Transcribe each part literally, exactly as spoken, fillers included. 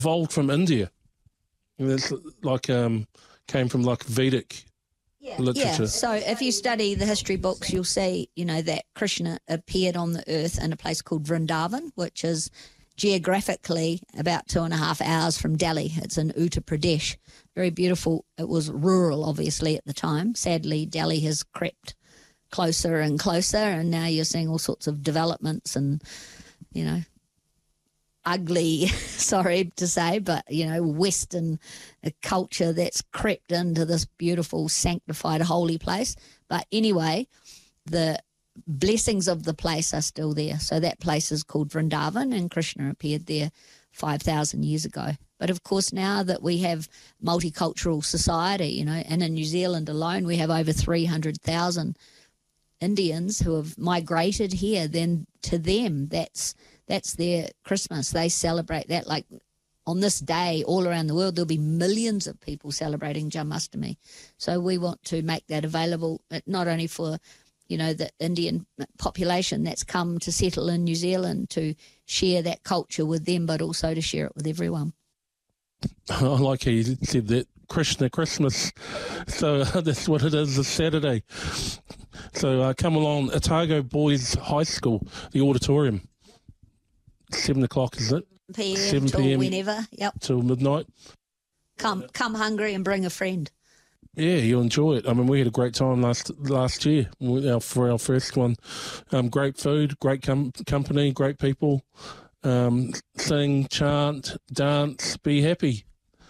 evolved from India. It's like um, came from like Vedic yeah. literature. Yeah, so if you study the history books, you'll see, you know, that Krishna appeared on the earth in a place called Vrindavan, which is geographically about two and a half hours from Delhi. It's in Uttar Pradesh. Very beautiful. It was rural, obviously, at the time. Sadly, Delhi has crept closer and closer, and now you're seeing all sorts of developments and, you know, ugly, sorry to say, but, you know, Western culture that's crept into this beautiful, sanctified, holy place. But anyway, the blessings of the place are still there. So that place is called Vrindavan, and Krishna appeared there five thousand years ago. But of course, now that we have multicultural society, you know, and in New Zealand alone, we have over three hundred thousand Indians who have migrated here, then to them, that's that's their Christmas. They celebrate that like on this day all around the world. There'll be millions of people celebrating Janmashtami. So we want to make that available not only for, you know, the Indian population that's come to settle in New Zealand to share that culture with them, but also to share it with everyone. I like how you said that, Krishna Christmas. So that's what it is this Saturday. So uh, come along, Otago Boys High School, the auditorium. Seven o'clock, is it? P M Seven till p.m. whenever. Yep. Till midnight. Come, come hungry and bring a friend. Yeah, you'll enjoy it. I mean, we had a great time last last year for our first one. Um, great food, great com- company, great people. Um, sing, chant, dance, be happy.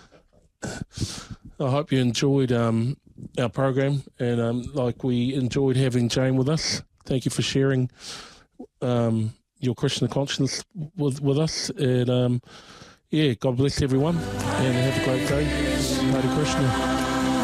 I hope you enjoyed um, our program, and um, like we enjoyed having Jane with us. Thank you for sharing um, your Krishna consciousness with, with us. And um, yeah, God bless everyone, and have a great day. Hare Krishna.